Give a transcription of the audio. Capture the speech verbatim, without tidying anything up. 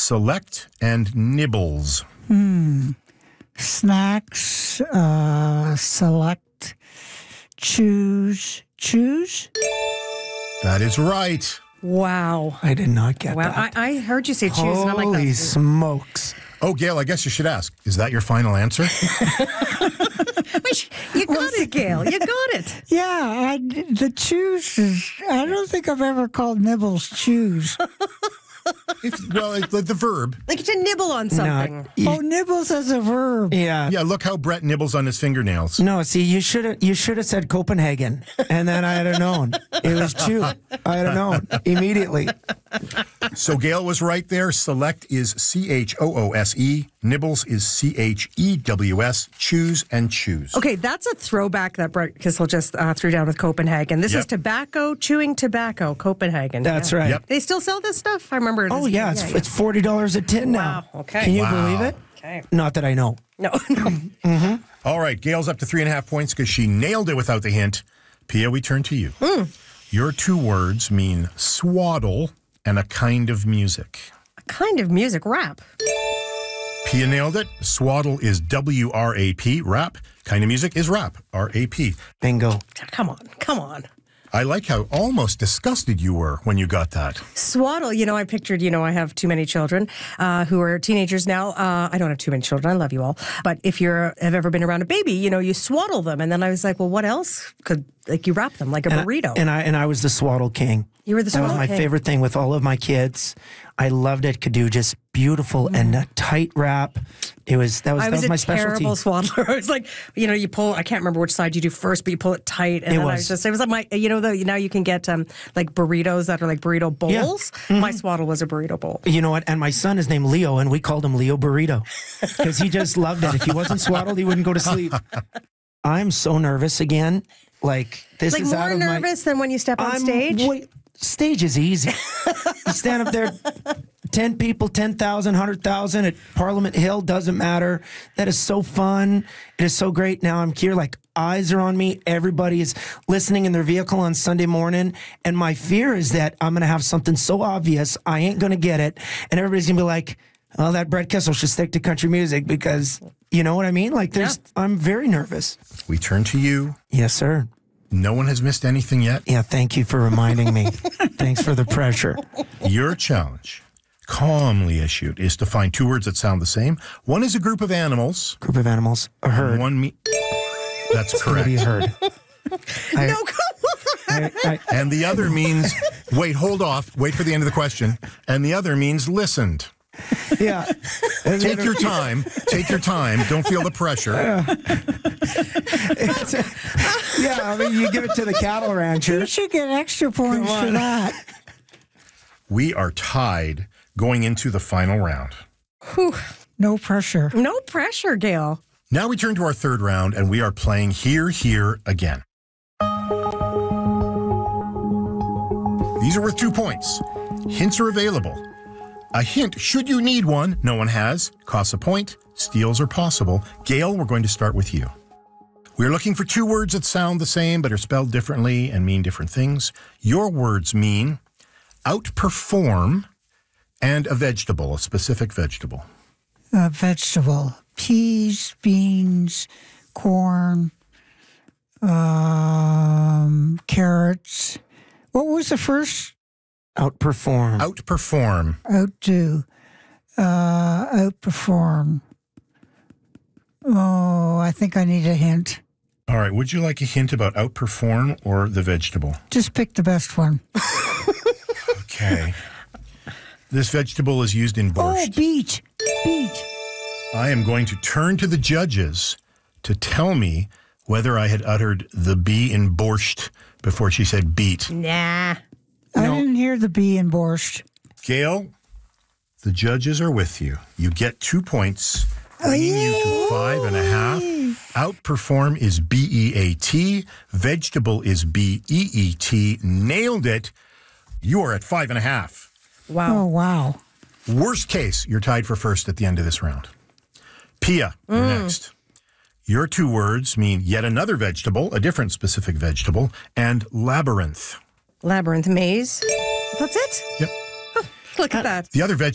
select, and nibbles. Hmm. Snacks, uh, select, choose, choose. That is right. Wow. I did not get Wow. that. I, I heard you say choose, Holy and I'm like, Holy that's- smokes. Oh, Gail, I guess you should ask. Is that your final answer? you got it, Gail. You got it. Yeah, I, the choose is, I don't think I've ever called nibbles choose. If, well, it, the, the verb. Like to nibble on something. No, Oh, nibbles as a verb. yeah. Yeah, look how Brett nibbles on his fingernails. No, see, you should have you should have said Copenhagen, and then I'd have known it was chew. I'd have known immediately. So Gail was right there. Select is C H O O S E. Nibbles is C H E W S. Choose and choose. Okay, that's a throwback that Brett Kissel just uh, threw down with Copenhagen. This Yep. is tobacco, chewing tobacco, Copenhagen. That's Yeah. right. Yep. They still sell this stuff? I remember it. Oh as- yeah, it's it's forty dollars a tin now. Wow, okay. Can you Wow. believe it? Okay. Not that I know. No, no. All right, Gail's up to three and a half points because she nailed it without the hint. Pia, we turn to you. Your two words mean swaddle and a kind of music. A kind of music, rap. Pia nailed it. Swaddle is W R A P. Rap. Kind of music is rap. R A P. Bingo. Come on, come on. I like how almost disgusted you were when you got that. Swaddle, you know, I pictured, you know, I have too many children uh, who are teenagers now. Uh, I don't have too many children. I love you all. But if you have ever been around a baby, you know, you swaddle them. And then I was like, well, what else could, like, you wrap them like a And I- burrito. and I and I was the swaddle king. You were the That was swaddle my king. favorite thing with all of my kids. I loved it. Could do just beautiful and a tight wrap. It was that was I that was, was my a specialty. terrible swaddler. I was like, you know, you pull, I can't remember which side you do first, but you pull it tight. And It then I was. was just, it was like my, you know, the, now you can get um, like burritos that are like burrito Yeah. bowls. Mhm. My swaddle was a burrito bowl. You know what? And my son is named Leo, and we called him Leo Burrito because he just loved it. If he wasn't swaddled, he wouldn't go to sleep. I'm so nervous again. Like this Like is out more of my. nervous than when you step on I'm stage? Wait, stage is easy. You stand up there, ten people, ten thousand, one hundred thousand at Parliament Hill, doesn't matter. That is so fun. It is so great. Now I'm here, like eyes are on me. Everybody is listening in their vehicle on Sunday morning. And my fear is that I'm going to have something so obvious, I ain't going to get it. And everybody's going to be like, well, that Brett Kissel should stick to country music because, you know what I mean? Like there's, Yeah. I'm very nervous. We turn to you. Yes, sir. No one has missed anything yet. Yeah, thank you for reminding me. Thanks for the pressure. Your challenge, calmly issued, is to find two words that sound the same. One is a group of animals. Group of animals, a herd. One me- That's It's gonna correct. be a herd. I- No, come on. I- I- And the other means, wait, hold off, wait for the end of the question. And the other means listened. yeah. Take your time. Take your time. Don't feel the pressure. It's a- yeah, I mean, you give it to the cattle You rancher. should get extra points Come for on. that. We are tied going into the final round. No pressure. No pressure, Gail. Now we turn to our third round, and we are playing Here, Here, Again. These are worth two points. Hints are available. A hint, should you need one, no one has, costs a point, steals are possible. Gail, we're going to start with you. We're looking for two words that sound the same but are spelled differently and mean different things. Your words mean outperform and a vegetable, a specific vegetable. Uh, vegetable. Peas, beans, corn, um, carrots. What was the first? Outperform. Outperform. Outdo. Uh, outperform. Oh, I think I need a hint. All right, would you like a hint about outperform or the vegetable? Just pick the best one. Okay. This vegetable is used in Oh, borscht. beet. Beet. I am going to turn to the judges to tell me whether I had uttered the B in borscht before she said beet. Nah. I No. didn't hear the bee in borscht. Gail, the judges are with you. You get two points, bringing you to five and a half. Outperform is B E A T. Vegetable is B E E T. Nailed it. You are at five and a half. Wow. Oh, wow. Worst case, you're tied for first at the end of this round. Pia, you're next. Your two words mean yet another vegetable, a different specific vegetable, and labyrinth. Labyrinth maze. That's it? Yep. Look at that. The other vegetable